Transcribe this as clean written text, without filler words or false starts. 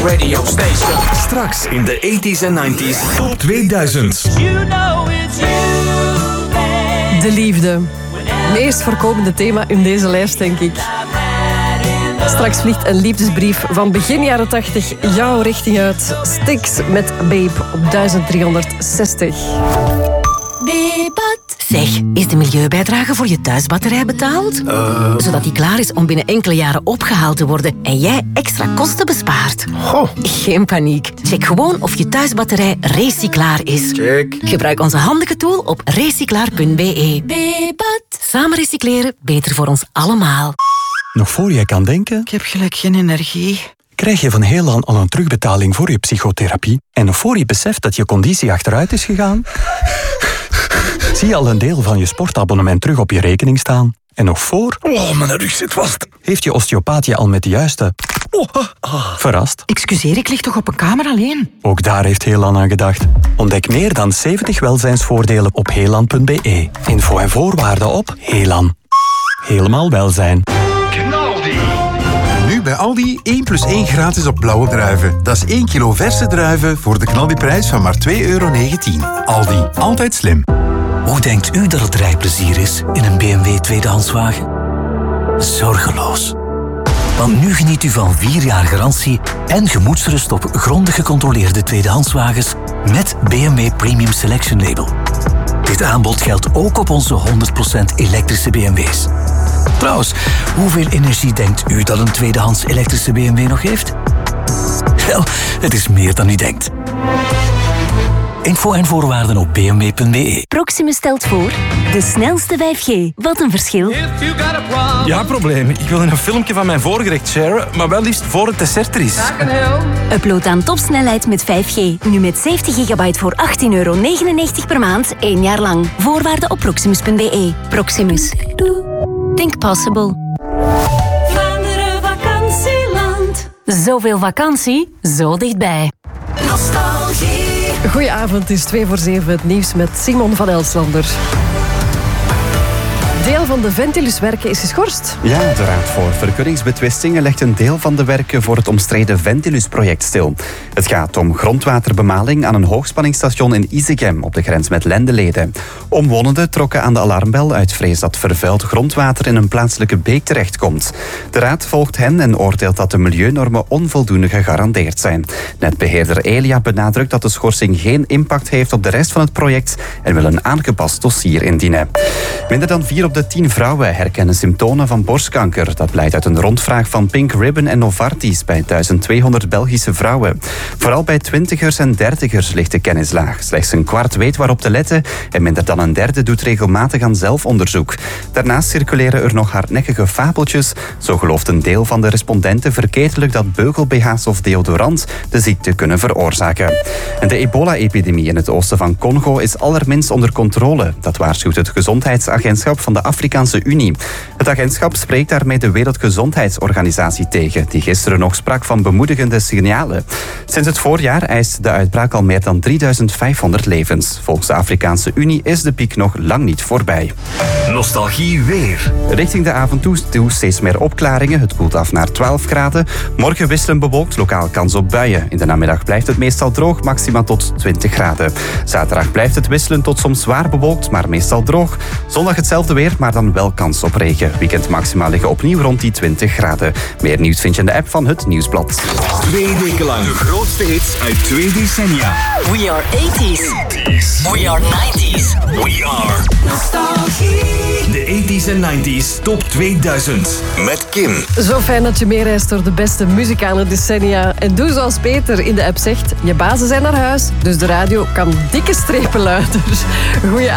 radio station. Straks in de 80s en 90s top 2000. De liefde. Het meest voorkomende thema in deze lijst, denk ik. Straks vliegt een liefdesbrief van begin jaren 80 jouw richting uit. Styx met Babe op 1360. Zeg, is de milieubijdrage voor je thuisbatterij betaald? Zodat die klaar is om binnen enkele jaren opgehaald te worden en jij extra kosten bespaart. Goh. Geen paniek. Check gewoon of je thuisbatterij recyclaar is. Check. Gebruik onze handige tool op recyclaar.be. Samen recycleren, beter voor ons allemaal. Nog voor jij kan denken, Ik heb gelijk geen energie. krijg je van Heelan al een terugbetaling voor je psychotherapie. En nog voor je beseft dat je conditie achteruit is gegaan, zie je al een deel van je sportabonnement terug op je rekening staan. En nog voor... Oh, mijn rug zit vast. Heeft je osteopaat je al met de juiste... verrast? Excuseer, ik lig toch op een kamer alleen? Ook daar heeft Heelan aan gedacht. Ontdek meer dan 70 welzijnsvoordelen op heelan.be. Info en voorwaarden op Heelan. Helemaal welzijn. Nu bij Aldi 1 + 1 gratis op blauwe druiven. Dat is 1 kilo verse druiven voor de knaldiprijs van maar €2,19. Aldi, altijd slim. Hoe denkt u dat het rijplezier is in een BMW tweedehandswagen? Zorgeloos. Want nu geniet u van 4 jaar garantie en gemoedsrust op grondig gecontroleerde tweedehandswagens met BMW Premium Selection Label. Dit aanbod geldt ook op onze 100% elektrische BMW's. Trouwens, hoeveel energie denkt u dat een tweedehands elektrische BMW nog heeft? Wel, het is meer dan u denkt. Info en voorwaarden op bmw.be. Proximus stelt voor de snelste 5G. Wat een verschil. Ja, probleem. Ik wil een filmpje van mijn voorgerecht sharen, maar wel liefst voor het dessert er is. Upload aan topsnelheid met 5G. Nu met 70 gigabyte voor €18,99 per maand, 1 jaar lang. Voorwaarden op proximus.be. Proximus. Think possible. Vlaanderen vakantieland. Zoveel vakantie, zo dichtbij. Nostalgie. Goedenavond, het is 6:45, het nieuws met Simon van Elslander. Deel van de Ventilus-werken is geschorst. Ja, de Raad voor Vergunningsbetwistingen legt een deel van de werken voor het omstreden Ventilus-project stil. Het gaat om grondwaterbemaling aan een hoogspanningsstation in Isegem op de grens met Lendelede. Omwonenden trokken aan de alarmbel uit vrees dat vervuild grondwater in een plaatselijke beek terechtkomt. De Raad volgt hen en oordeelt dat de milieunormen onvoldoende gegarandeerd zijn. Netbeheerder Elia benadrukt dat de schorsing geen impact heeft op de rest van het project en wil een aangepast dossier indienen. Minder dan 4 op de 10 vrouwen herkennen symptomen van borstkanker. Dat blijkt uit een rondvraag van Pink Ribbon en Novartis bij 1200 Belgische vrouwen. Vooral bij 20ers en 30ers ligt de kennis laag. Slechts een kwart weet waarop te letten en minder dan een derde doet regelmatig aan zelfonderzoek. Daarnaast circuleren er nog hardnekkige fabeltjes. Zo gelooft een deel van de respondenten verkeerdelijk dat beugel-BH's of deodorant de ziekte kunnen veroorzaken. En de ebola-epidemie in het oosten van Congo is allerminst onder controle. Dat waarschuwt het Gezondheidsagentschap van de Afrikaanse Unie. Het agentschap spreekt daarmee de Wereldgezondheidsorganisatie tegen, die gisteren nog sprak van bemoedigende signalen. Sinds het voorjaar eist de uitbraak al meer dan 3500 levens. Volgens de Afrikaanse Unie is de piek nog lang niet voorbij. Nostalgie weer. Richting de avond toe steeds meer opklaringen. Het koelt af naar 12 graden. Morgen wisselen bewolkt, lokaal kans op buien. In de namiddag blijft het meestal droog, maxima tot 20 graden. Zaterdag blijft het wisselen tot soms zwaar bewolkt, maar meestal droog. Zondag hetzelfde weer, maar dan wel kans op regen. Weekendmaxima liggen opnieuw rond die 20 graden. Meer nieuws vind je in de app van Het Nieuwsblad. 2 weken lang de grootste hits uit 2 decennia. We are 80s. We are 90s. We are Nostalgie. de 80s en 90s top 2000. Met Kim. Zo fijn dat je meereist door de beste muzikale decennia. En doe zoals Peter in de app zegt. Je bazen zijn naar huis, dus de radio kan dikke strepen luider. Goeie